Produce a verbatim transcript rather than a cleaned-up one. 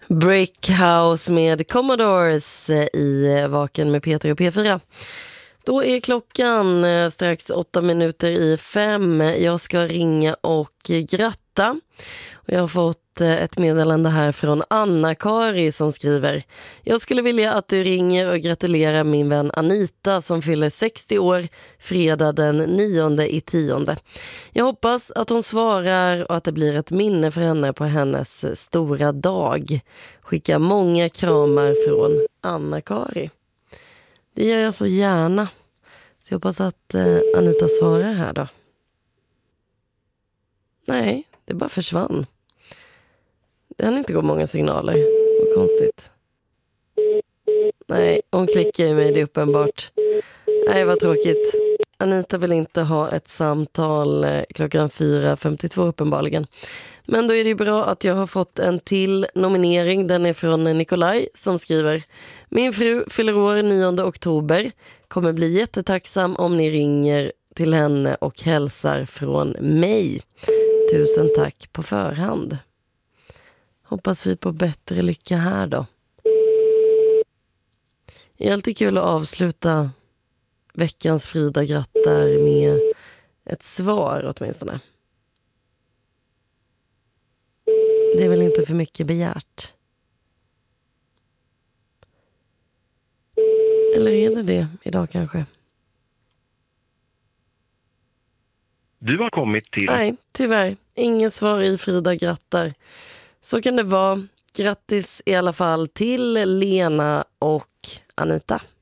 Brickhouse med Commodores i Vaken med Peter och P fyra. Då är klockan strax åtta minuter i fem. Jag ska ringa och gratta. Och jag har fått ett meddelande här från Anna-Kari som skriver: jag skulle vilja att du ringer och gratulerar min vän Anita som fyller sextio år fredag den nionde i tionde. Jag hoppas att hon svarar och att det blir ett minne för henne på hennes stora dag. Skicka många kramar från Anna-Kari. Det gör jag så gärna. Så jag hoppas att eh, Anita svarar här då. Nej, det bara försvann. Det hann inte gå många signaler. Vad konstigt. Nej, hon klickar i mig, det är uppenbart. Nej, vad tråkigt. Anita vill inte ha ett samtal eh, klockan fyra femtiotvå uppenbarligen. Men då är det ju bra att jag har fått en till nominering. Den är från Nikolaj som skriver: min fru fyller år nionde oktober. Kommer bli jättetacksam om ni ringer till henne och hälsar från mig. Tusen tack på förhand. Hoppas vi på bättre lycka här då. Det är alltid kul att avsluta veckans Frida grattar med ett svar åtminstone. Det är väl inte för mycket begärt. Eller är det det idag kanske? Du har kommit till... Nej, tyvärr. Ingen svar i Frida grattar. Så kan det vara. Grattis i alla fall till Lena och Anita.